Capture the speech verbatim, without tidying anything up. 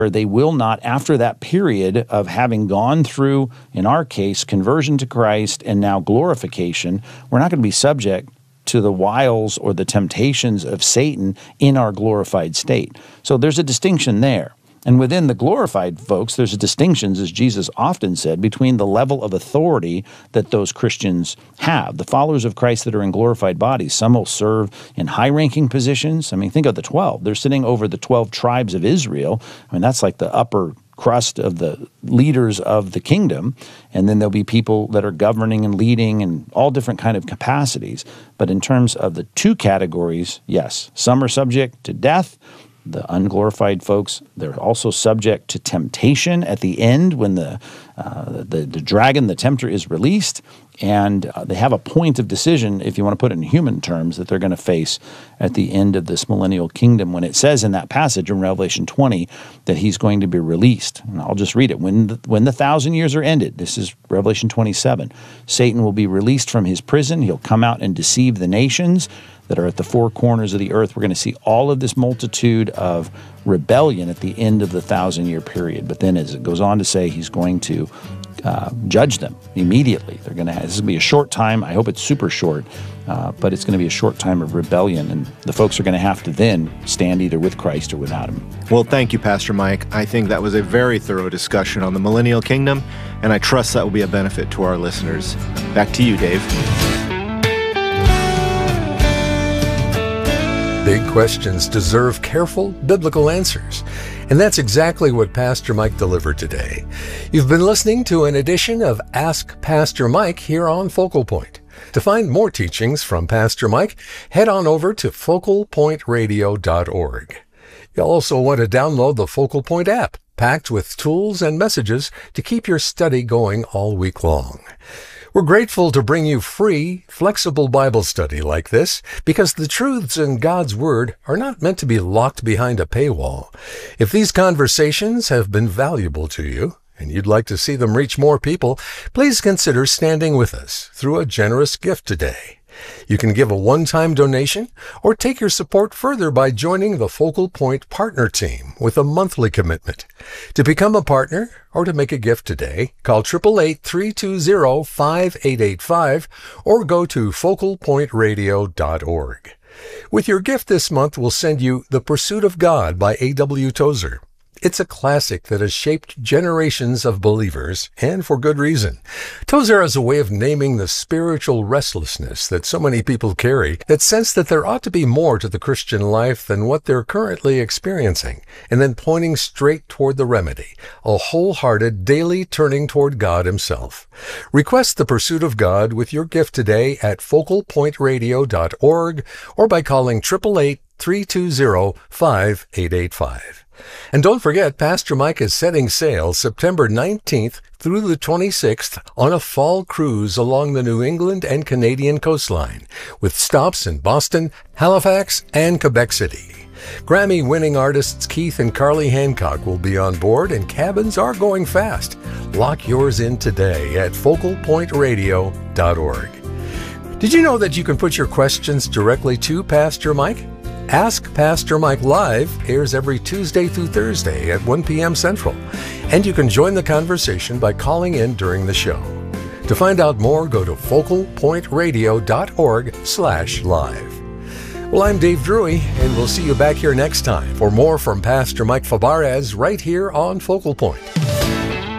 they will not, after that period of having gone through, in our case, conversion to Christ and now glorification, we're not going to be subject to the wiles or the temptations of Satan in our glorified state. So there's a distinction there. And within the glorified folks, there's distinctions, as Jesus often said, between the level of authority that those Christians have. The followers of Christ that are in glorified bodies, some will serve in high-ranking positions. I mean, think of the twelve. They're sitting over the twelve tribes of Israel. I mean, that's like the upper crust of the leaders of the kingdom. And then there'll be people that are governing and leading in all different kind of capacities. But in terms of the two categories, yes, some are subject to death. The unglorified folks, they're also subject to temptation at the end when the uh, the, the dragon, the tempter, is released, and uh, they have a point of decision, if you want to put it in human terms, that they're going to face at the end of this millennial kingdom when it says in that passage in Revelation twenty that he's going to be released. And I'll just read it. When the, when the thousand years are ended, this is Revelation twenty-seven, Satan will be released from his prison. He'll come out and deceive the nations that are at the four corners of the earth. We're going to see all of this multitude of rebellion at the end of the thousand-year period. But then as it goes on to say, he's going to uh, judge them immediately. They're going to have, this will be a short time. I hope it's super short, uh, but it's going to be a short time of rebellion, and the folks are going to have to then stand either with Christ or without him. Well, thank you, Pastor Mike. I think that was a very thorough discussion on the millennial kingdom, and I trust that will be a benefit to our listeners. Back to you, Dave. Big questions deserve careful biblical answers. And that's exactly what Pastor Mike delivered today. You've been listening to an edition of Ask Pastor Mike here on Focal Point. To find more teachings from Pastor Mike, head on over to focal point radio dot org. You'll also want to download the Focal Point app, packed with tools and messages to keep your study going all week long. We're grateful to bring you free, flexible Bible study like this because the truths in God's Word are not meant to be locked behind a paywall. If these conversations have been valuable to you and you'd like to see them reach more people, please consider standing with us through a generous gift today. You can give a one-time donation or take your support further by joining the Focal Point Partner Team with a monthly commitment. To become a partner or to make a gift today, call eight eight eight, three two zero, five eight eight five or go to focal point radio dot org. With your gift this month, we'll send you The Pursuit of God by A W Tozer. It's a classic that has shaped generations of believers, and for good reason. Tozer has a way of naming the spiritual restlessness that so many people carry, that sense that there ought to be more to the Christian life than what they're currently experiencing, and then pointing straight toward the remedy, a wholehearted daily turning toward God himself. Request The Pursuit of God with your gift today at focal point radio dot org or by calling eight eight eight, three two zero, five eight eight five. And don't forget, Pastor Mike is setting sail September nineteenth through the twenty-sixth on a fall cruise along the New England and Canadian coastline, with stops in Boston, Halifax, and Quebec City. Grammy-winning artists Keith and Carly Hancock will be on board, and cabins are going fast. Lock yours in today at focal point radio dot org. Did you know that you can put your questions directly to Pastor Mike? Ask Pastor Mike Live airs every Tuesday through Thursday at one p.m. Central, and you can join the conversation by calling in during the show. To find out more, go to focal point radio dot org slash live. Well, I'm Dave Drury, and we'll see you back here next time for more from Pastor Mike Fabarez right here on Focal Point.